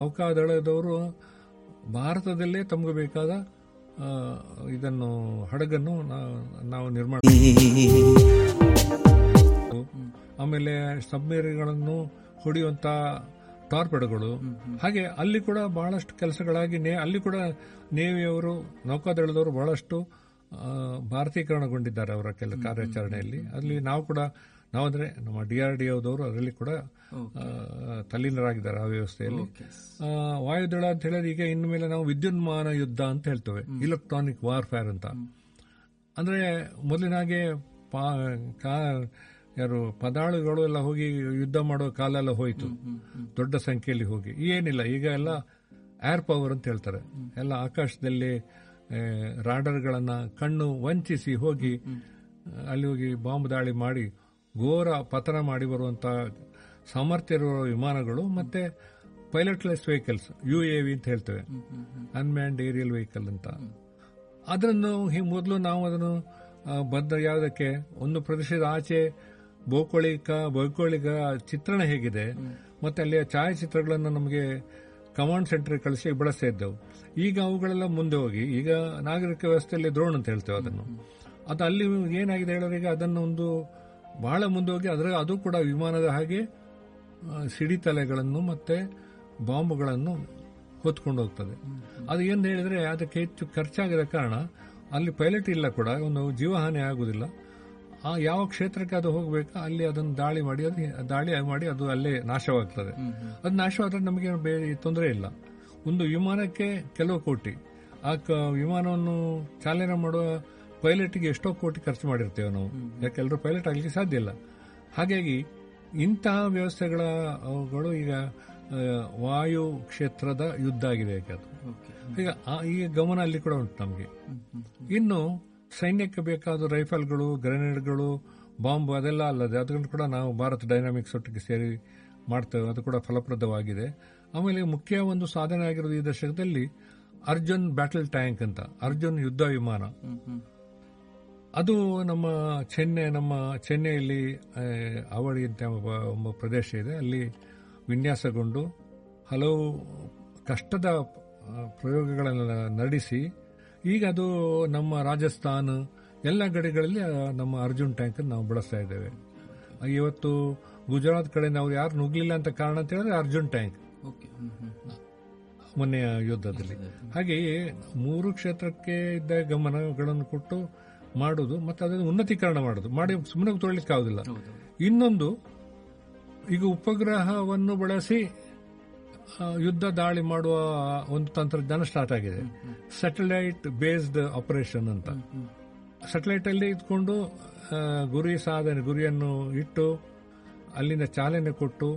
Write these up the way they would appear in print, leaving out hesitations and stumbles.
ನೌಕಾದಳದವರು ಭಾರತದಲ್ಲೇ ತಮಗೆ ಬೇಕಾದ ಇದನ್ನು ಹಡಗನ್ನು ನಾವು ನಿರ್ಮಾಣ, ಆಮೇಲೆ ಸಬ್ಮೇರಿನ್ಗಳನ್ನು ಹೊಡೆಯುವಂತ ಟಾರ್ಪೆಡೋಗಳು, ಹಾಗೆ ಅಲ್ಲಿ ಕೂಡ ಬಹಳಷ್ಟು ಕೆಲಸಗಳಾಗಿ ಅಲ್ಲಿ ಕೂಡ ನೇವಿಯವರು, ನೌಕಾದಳದವರು ಬಹಳಷ್ಟು ಭಾರತೀಕರಣಗೊಂಡಿದ್ದಾರೆ ಅವರ ಕಾರ್ಯಾಚರಣೆಯಲ್ಲಿ. ಅಲ್ಲಿ ನಾವಂದ್ರೆ ನಮ್ಮ DRDOದವರು ಅದರಲ್ಲಿ ಕೂಡ ತಲ್ಲೀನರಾಗಿದ್ದಾರೆ ಆ ವ್ಯವಸ್ಥೆಯಲ್ಲಿ. ವಾಯುದಳ ಅಂತ ಹೇಳಿದ್ರೆ ಈಗ ಇನ್ನು ಮೇಲೆ ನಾವು ವಿದ್ಯುನ್ಮಾನ ಯುದ್ಧ ಅಂತ ಹೇಳ್ತೇವೆ, ಇಲೆಕ್ಟ್ರಾನಿಕ್ ವಾರ್ಫೇರ್ ಅಂತ. ಅಂದ್ರೆ ಮೊದಲಿನಾಗೆ ಪದಾಳುಗಳು ಎಲ್ಲ ಹೋಗಿ ಯುದ್ಧ ಮಾಡೋ ಕಾಲ ಎಲ್ಲ ಹೋಯಿತು, ದೊಡ್ಡ ಸಂಖ್ಯೆಯಲ್ಲಿ ಹೋಗಿ. ಏನಿಲ್ಲ, ಈಗ ಎಲ್ಲ ಏರ್ ಪವರ್ ಅಂತ ಹೇಳ್ತಾರೆ. ಎಲ್ಲ ಆಕಾಶದಲ್ಲಿ ರಾಡರ್ಗಳನ್ನ ಕಣ್ಣು ವಂಚಿಸಿ ಹೋಗಿ ಅಲ್ಲಿ ಹೋಗಿ ಬಾಂಬ್ ದಾಳಿ ಮಾಡಿ ಘೋರ ಪತನ ಮಾಡಿ ಬರುವಂತ ಸಾಮರ್ಥ್ಯ ಇರುವ ವಿಮಾನಗಳು, ಮತ್ತೆ ಪೈಲಟ್ಲೆಸ್ ವೆಹಿಕಲ್ಸ್, UAV ಅಂತ ಹೇಳ್ತೇವೆ, ಅನ್ಮ್ಯಾನ್ಡ್ ಏರಿಯಲ್ ವೆಹಿಕಲ್ ಅಂತ. ಅದನ್ನು ಮೊದಲು ನಾವು ಅದನ್ನು ಯಾವುದಕ್ಕೆ ಒಂದು ಪ್ರದೇಶದ ಆಚೆ ಭೌಗೋಳಿಕ ಚಿತ್ರಣ ಹೇಗಿದೆ, ಮತ್ತೆ ಅಲ್ಲಿಯ ಛಾಯಾಚಿತ್ರಗಳನ್ನು ನಮಗೆ ಕಮಾಂಡ್ ಸೆಂಟರ್ ಕಳಿಸಿ ಬಳಸ್ತಾ ಇದ್ದೆವು. ಈಗ ಅವುಗಳೆಲ್ಲ ಮುಂದೆ ಹೋಗಿ ಈಗ ನಾಗರಿಕ ವ್ಯವಸ್ಥೆಯಲ್ಲಿ ಡ್ರೋನ್ ಅಂತ ಹೇಳ್ತೇವೆ ಅದನ್ನು. ಅದು ಅಲ್ಲಿ ಏನಾಗಿದೆ ಹೇಳಿದ್ರೆ ಈಗ ಅದನ್ನು ಒಂದು ಬಹಳ ಮುಂದೆ ಹೋಗಿ ಅದು ಕೂಡ ವಿಮಾನದ ಹಾಗೆ ಸಿಡಿತಲೆಗಳನ್ನು ಮತ್ತೆ ಬಾಂಬ್ಗಳನ್ನು ಹೊತ್ಕೊಂಡು ಹೋಗ್ತದೆ. ಅದು ಏನು ಹೇಳಿದ್ರೆ ಅದಕ್ಕೆ ಹೆಚ್ಚು ಖರ್ಚಾಗಿರೋ ಕಾರಣ ಅಲ್ಲಿ ಪೈಲಟ್ ಇಲ್ಲ ಕೂಡ, ಒಂದು ಜೀವಹಾನಿ ಆಗುವುದಿಲ್ಲ. ಯಾವ ಕ್ಷೇತ್ರಕ್ಕೆ ಅದು ಹೋಗಬೇಕು ಅಲ್ಲಿ ಅದನ್ನು ದಾಳಿ ಮಾಡಿ ಅದು ಅಲ್ಲೇ ನಾಶವಾಗ್ತದೆ. ಅದು ನಾಶವಾದ್ರೆ ನಮಗೆ ಬೇರೆ ತೊಂದರೆ ಇಲ್ಲ. ಒಂದು ವಿಮಾನಕ್ಕೆ ಕೆಲವು ಕೋಟಿ, ಆ ವಿಮಾನವನ್ನು ಚಾಲನೆ ಮಾಡುವ ಪೈಲಟ್ಗೆ ಎಷ್ಟೋ ಕೋಟಿ ಖರ್ಚು ಮಾಡಿರ್ತೇವೆ ನಾವು, ಯಾಕೆಲ್ಲರೂ ಪೈಲಟ್ ಆಗಲಿಕ್ಕೆ ಸಾಧ್ಯ ಇಲ್ಲ. ಹಾಗಾಗಿ ಇಂತಹ ವ್ಯವಸ್ಥೆಗಳು ಈಗ ವಾಯು ಕ್ಷೇತ್ರದ ಯುದ್ಧ ಆಗಿದೆ ಈಗ ಅದು. ಈಗ ಗಮನ ಅಲ್ಲಿ ಕೂಡ ಉಂಟು ನಮಗೆ. ಇನ್ನು ಸೈನ್ಯಕ್ಕೆ ಬೇಕಾದ ರೈಫಲ್ಗಳು, ಗ್ರೆನೇಡ್ಗಳು, ಬಾಂಬ್ ಅದೆಲ್ಲ ಅಲ್ಲದೆ ಅದನ್ನು ಕೂಡ ನಾವು ಭಾರತ್ ಡೈನಾಮಿಕ್ಸ್ ಒಟ್ಟಿಗೆ ಸೇರಿ ಮಾಡ್ತೇವೆ. ಅದು ಕೂಡ ಫಲಪ್ರದವಾಗಿದೆ. ಆಮೇಲೆ ಮುಖ್ಯ ಒಂದು ಸಾಧನೆ ಆಗಿರೋದು ಈ ದಶಕದಲ್ಲಿ ಅರ್ಜುನ್ ಬ್ಯಾಟಲ್ ಟ್ಯಾಂಕ್ ಅಂತ, ಅರ್ಜುನ್ ಯುದ್ಧ ವಿಮಾನ. ಅದು ನಮ್ಮ ಚೆನ್ನೈಯಲ್ಲಿ ಅವಳಿ ಅಂತ ಒಂದು ಪ್ರದೇಶ ಇದೆ, ಅಲ್ಲಿ ವಿನ್ಯಾಸಗೊಂಡು ಹಲವು ಕಷ್ಟದ ಪ್ರಯೋಗಗಳನ್ನು ನಡೆಸಿ ಈಗ ಅದು ನಮ್ಮ ರಾಜಸ್ಥಾನ ಎಲ್ಲ ಗಡಿಗಳಲ್ಲಿ ನಮ್ಮ ಅರ್ಜುನ್ ಟ್ಯಾಂಕ್ ನಾವು ಬಳಸ್ತಾ ಇದ್ದೇವೆ. ಇವತ್ತು ಗುಜರಾತ್ ಕಡೆ ನಾವು ಯಾರು ನುಗ್ಲಿಲ್ಲ ಅಂತ ಕಾರಣ ಅಂತ ಹೇಳಿದ್ರೆ ಅರ್ಜುನ್ ಟ್ಯಾಂಕ್ ಮೊನ್ನೆಯ ಯುದ್ಧದಲ್ಲಿ. ಹಾಗೆಯೇ 3 ಕ್ಷೇತ್ರಕ್ಕೆ ಇದ್ದ ಗಮನಗಳನ್ನು ಕೊಟ್ಟು ಮಾಡುವುದು, ಮತ್ತೆ ಅದನ್ನು ಉನ್ನತೀಕರಣ ಮಾಡಿ ಸುಮ್ಮನೆ ತೊಗೊಳ್ಳಿಕ್ಕೆ ಆಗುದಿಲ್ಲ. ಇನ್ನೊಂದು, ಈಗ ಉಪಗ್ರಹವನ್ನು ಬಳಸಿ ಯುದ್ಧ ದಾಳಿ ಮಾಡುವ ಒಂದು ತಂತ್ರಜ್ಞಾನ ಸ್ಟಾರ್ಟ್ ಆಗಿದೆ, ಸ್ಯಾಟಲೈಟ್ ಬೇಸ್ಡ್ ಆಪರೇಷನ್ ಅಂತ. ಸ್ಯಾಟಲೈಟ್ ಅಲ್ಲಿ ಇದ್ಕೊಂಡು ಗುರಿಯನ್ನು ಇಟ್ಟು ಅಲ್ಲಿಂದ ಚಾಲನೆ ಕೊಟ್ಟು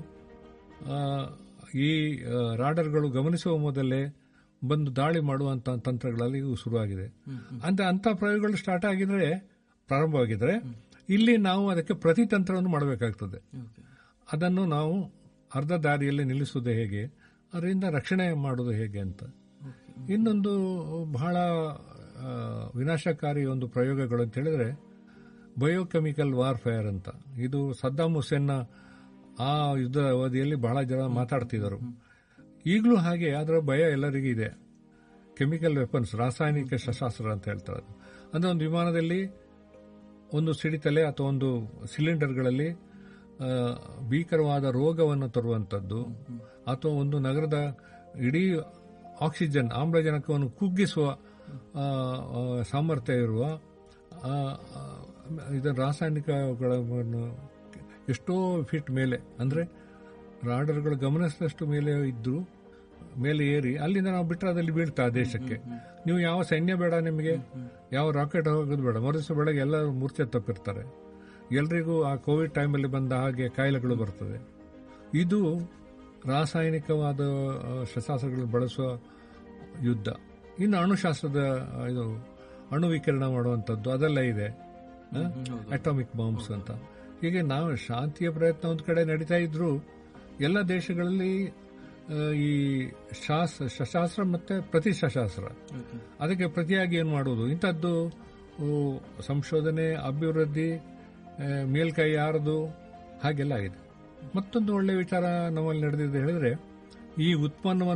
ಈ ರಾಡರ್ಗಳು ಗಮನಿಸುವ ಮೊದಲೇ ಬಂದು ದಾಳಿ ಮಾಡುವಂತ ತಂತ್ರಗಳಲ್ಲಿ ಶುರುವಾಗಿದೆ. ಅಂತ ಪ್ರಯೋಗಗಳು ಪ್ರಾರಂಭವಾಗಿದ್ರೆ ಇಲ್ಲಿ ನಾವು ಅದಕ್ಕೆ ಪ್ರತಿತಂತ್ರವನ್ನು ಮಾಡಬೇಕಾಗ್ತದೆ. ಅದನ್ನು ನಾವು ಅರ್ಧ ದಾರಿಯಲ್ಲಿ ನಿಲ್ಲಿಸುವುದು ಹೇಗೆ, ಅದರಿಂದ ರಕ್ಷಣೆ ಮಾಡುವುದು ಹೇಗೆ ಅಂತ. ಇನ್ನೊಂದು ಬಹಳ ವಿನಾಶಕಾರಿ ಒಂದು ಪ್ರಯೋಗಗಳು ಅಂತ ಹೇಳಿದ್ರೆ ಬಯೋಕೆಮಿಕಲ್ ವಾರ್ಫೇರ್ ಅಂತ. ಇದು ಸದ್ದಾಂ ಹುಸೇನ್ನ ಆ ಯುದ್ಧದ ಅವಧಿಯಲ್ಲಿ ಬಹಳ ಜನ ಮಾತಾಡ್ತಿದ್ದರು. ಈಗಲೂ ಹಾಗೆ ಅದರ ಭಯ ಎಲ್ಲರಿಗೂ ಇದೆ. ಕೆಮಿಕಲ್ ವೆಪನ್ಸ್, ರಾಸಾಯನಿಕ ಶಸ್ತ್ರಾಸ್ತ್ರ ಅಂತ ಹೇಳ್ತಾರೆ. ಅಂದ್ರೆ ಒಂದು ವಿಮಾನದಲ್ಲಿ ಒಂದು ಸಿಡಿತಲೆ ಅಥವಾ ಒಂದು ಸಿಲಿಂಡರ್ಗಳಲ್ಲಿ ಭೀಕರವಾದ ರೋಗವನ್ನು ತರುವಂತದ್ದು, ಅಥವಾ ಒಂದು ನಗರದ ಇಡೀ ಆಕ್ಸಿಜನ್, ಆಮ್ಲಜನಕವನ್ನು ಕುಗ್ಗಿಸುವ ಸಾಮರ್ಥ್ಯ ಇರುವ ಇದರ ರಾಸಾಯನಿಕಗಳನ್ನು ಎಷ್ಟೋ ಫೀಟ್ ಮೇಲೆ, ಅಂದ್ರೆ ರಾಡರ್ಗಳು ಗಮನಿಸಿದಷ್ಟು ಮೇಲೆ ಏರಿ ಅಲ್ಲಿಂದ ನಾವು ಬಿಟ್ಟರೆ ಅದಲ್ಲಿ ಬೀಳ್ತಾ ದೇಶಕ್ಕೆ. ನೀವು ಯಾವ ಸೈನ್ಯ ಬೇಡ, ನಿಮಗೆ ಯಾವ ರಾಕೆಟ್ ಹೋಗೋದು ಬೇಡ, ಮರುದಿವಸ ಬೆಳಗ್ಗೆ ಎಲ್ಲರೂ ಮೂರ್ಛೆ ತಪ್ಪಿರ್ತಾರೆ. ಎಲ್ರಿಗೂ ಆ ಕೋವಿಡ್ ಟೈಮಲ್ಲಿ ಬಂದ ಹಾಗೆ ಕಾಯಿಲೆಗಳು ಬರ್ತದೆ. ಇದು ರಾಸಾಯನಿಕವಾದ ಶಸ್ತ್ರಾಸ್ತ್ರಗಳನ್ನು ಬಳಸುವ ಯುದ್ಧ. ಇನ್ನು ಅಣುಶಾಸ್ತ್ರದ ಅಣು ವಿಕಿರಣ ಮಾಡುವಂಥದ್ದು ಅದೆಲ್ಲ ಇದೆ, ಅಟಾಮಿಕ್ ಬಾಂಬ್ಸ್ ಅಂತ. ಹೀಗೆ ನಾವು ಶಾಂತಿಯ ಪ್ರಯತ್ನ ಒಂದು ಕಡೆ ನಡೀತಾ ಇದ್ರು, ಎಲ್ಲ ದೇಶಗಳಲ್ಲಿ ಈ ಶಸ್ತ್ರಾಸ್ತ್ರ ಮತ್ತೆ ಪ್ರತಿಶಸ್ತ್ರಾಸ್ತ್ರ, ಅದಕ್ಕೆ ಪ್ರತಿಯಾಗಿ ಏನು ಮಾಡುವುದು, ಇಂಥದ್ದು ಸಂಶೋಧನೆ, ಅಭಿವೃದ್ಧಿ, ಮೇಲ್ಕೈ ಯಾರದು, ಹಾಗೆಲ್ಲ ಆಗಿದೆ. ಮತ್ತೊಂದು ಒಳ್ಳೆ ವಿಚಾರ ನಮ್ಮಲ್ಲಿ ನಡೆದಿದೆ ಹೇಳಿದ್ರೆ, ಈ ಉತ್ಪನ್ನವನ್ನು